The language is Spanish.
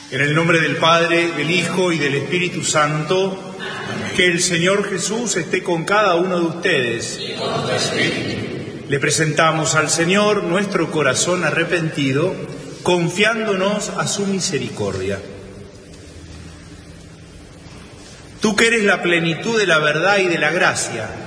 En el nombre del Padre, del Hijo y del Espíritu Santo, que el Señor Jesús esté con cada uno de ustedes. Y con tu espíritu. Le presentamos al Señor nuestro corazón arrepentido, confiándonos a su misericordia. Tú que eres la plenitud de la verdad y de la gracia,